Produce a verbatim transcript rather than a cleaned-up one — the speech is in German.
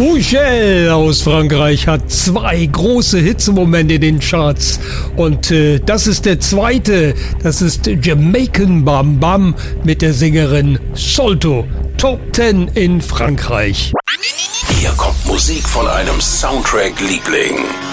Rougel aus Frankreich hat zwei große Hitzemomente in den Charts. Und äh, das ist der zweite. Das ist Jamaican Bam Bam mit der Sängerin Solto. Top zehn in Frankreich. Hier kommt Musik von einem Soundtrack-Liebling.